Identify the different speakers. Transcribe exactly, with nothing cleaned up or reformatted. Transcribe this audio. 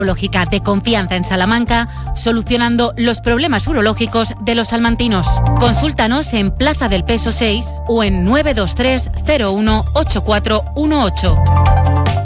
Speaker 1: urológica de confianza en Salamanca, solucionando los problemas urológicos de los salmantinos. Consúltanos en Plaza del Peso seis o en nueve dos tres cero uno ocho cuatro uno ocho.